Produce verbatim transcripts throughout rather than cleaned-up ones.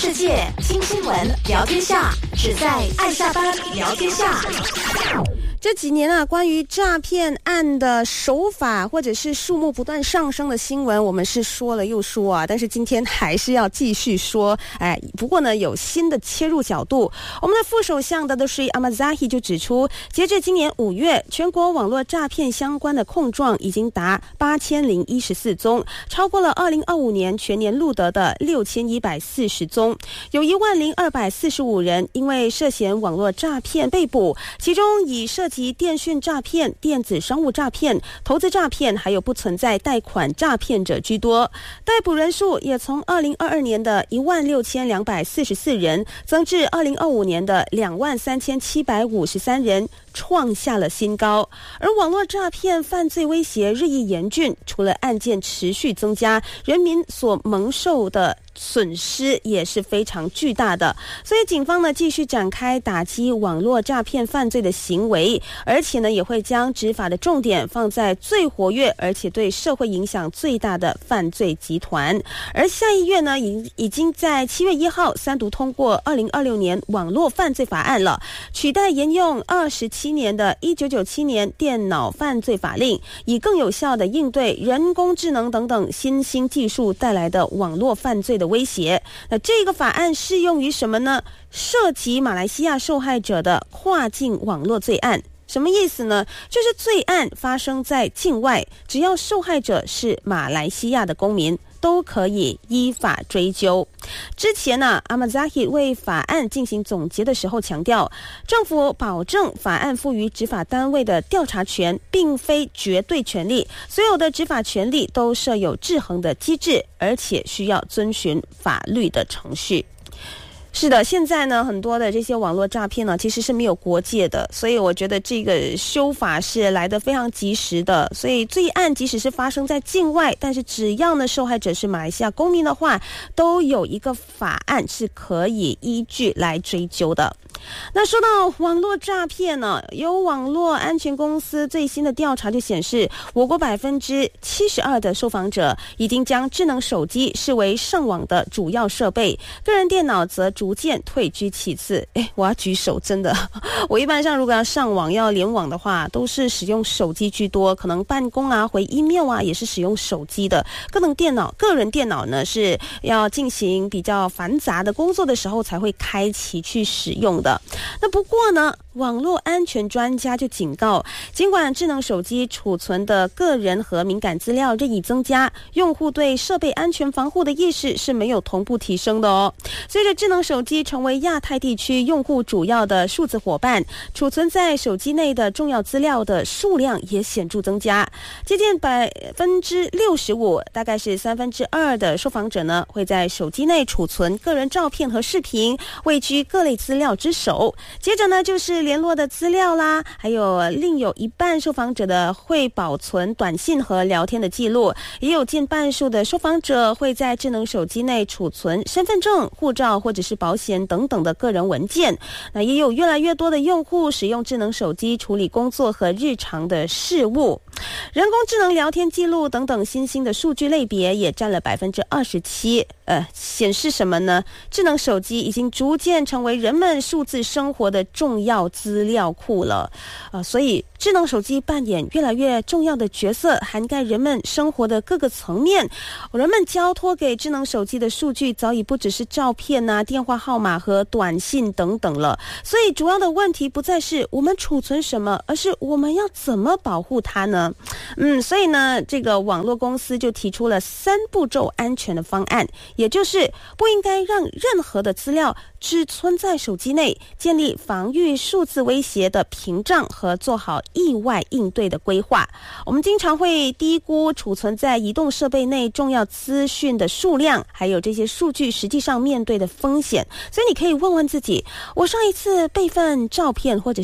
世界，听新闻，聊天下，只在爱下班聊天下。 这几年啊，关于诈骗案的手法或者是数目不断上升的新闻，我们是说了又说啊，但是今天还是要继续说。哎，不过呢，有新的切入角度。我们的副首相的Datuk Seri Ahmad Zahid就指出，截至今年五月，全国网络诈骗相关的控状已经达八千零一十四宗，超过了二零二五年全年录得的六千一百四十宗，有一万零二百四十五人因为涉嫌网络诈骗被捕，其中以涉及电讯诈骗、电子商务诈骗、投资诈骗，还有不存在贷款诈骗者居多。逮捕人数也从二零二二年的一万六千两百四十四人增至二零二五年的两万三千七百五十三人，创下了新高。而网络诈骗犯罪威胁日益严峻，除了案件持续增加，人民所蒙受的损失也是非常巨大的。所以警方呢继续展开打击网络诈骗犯罪的行为，而且呢也会将执法的重点放在最活跃而且对社会影响最大的犯罪集团。而下一月呢已已经在七月一号三读通过二零二六年网络犯罪法案了，取代沿用二十七年的一九九七年电脑犯罪法令，以更有效的应对人工智能等等新兴技术带来的网络犯罪的威胁。那这个法案适用于什么呢？涉及马来西亚受害者的跨境网络罪案。什么意思呢？就是罪案发生在境外，只要受害者是马来西亚的公民，都可以依法追究。之前呢，Ahmad Zahid为法案进行总结的时候强调，政府保证法案赋予执法单位的调查权并非绝对权利，所有的执法权利都设有制衡的机制，而且需要遵循法律的程序。是的，现在呢，很多的这些网络诈骗呢，其实是没有国界的，所以我觉得这个修法是来得非常及时的。所以罪案即使是发生在境外，但是只要呢受害者是马来西亚公民的话，都有一个法案是可以依据来追究的。那说到网络诈骗呢，有网络安全公司最新的调查就显示，我国百分之七十二的受访者已经将智能手机视为上网的主要设备，个人电脑则逐渐退居其次。诶，我要举手，真的，我一般上如果要上网要联网的话，都是使用手机居多，可能办公啊、回 email 啊也是使用手机的。个人电脑，个人电脑呢是要进行比较繁杂的工作的时候才会开启去使用的。那不过呢，网络安全专家就警告，尽管智能手机储存的个人和敏感资料日益增加，用户对设备安全防护的意识是没有同步提升的哦。随着智能手机成为亚太地区用户主要的数字伙伴，储存在手机内的重要资料的数量也显著增加，接近百分之六十五，大概是三分之二的受访者呢会在手机内储存个人照片和视频，位居各类资料之首。接着呢就是联络的资料啦，还有另有一半受访者的会保存短信和聊天的记录，也有近半数的受访者会在智能手机内储存身份证、护照或者是保险等等的个人文件。那也有越来越多的用户使用智能手机处理工作和日常的事务。人工智能聊天记录等等新兴的数据类别也占了百分之二十七。呃，显示什么呢？智能手机已经逐渐成为人们数字生活的重要资料库了。呃，所以智能手机扮演越来越重要的角色，涵盖人们生活的各个层面。人们交托给智能手机的数据早已不只是照片啊、电话号码和短信等等了。所以主要的问题不再是我们储存什么，而是我们要怎么保护它呢？嗯，所以呢，这个网络公司就提出了三步骤安全的方案，也就是不应该让任何的资料只存在手机内，建立防御数字威胁的屏障和做好意外应对的规划。我们经常会低估储存在移动设备内重要资讯的数量，还有这些数据实际上面对的风险。所以你可以问问自己，我上一次备份照片或者是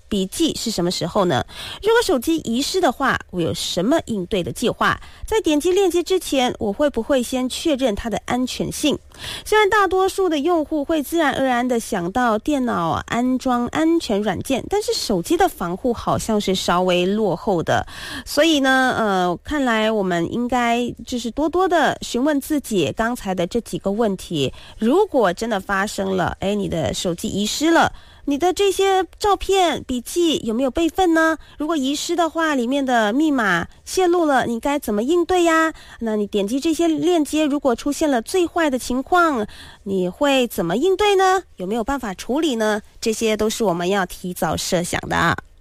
笔记是什么时候呢？如果手机遗失的话，我有什么应对的计划？在点击链接之前，我会不会先确认它的安全性？虽然大多数的用户会自然而然的想到电脑安装安全软件，但是手机的防护好像是稍微落后的。所以呢，呃，看来我们应该就是多多的询问自己刚才的这几个问题。如果真的发生了，哎，你的手机遗失了，你的这些照片、笔记有没有备份呢？如果遗失的话，里面的密码泄露了，你该怎么应对呀？那你点击这些链接，如果出现了最坏的情况，你会怎么应对呢？有没有办法处理呢？这些都是我们要提早设想的啊。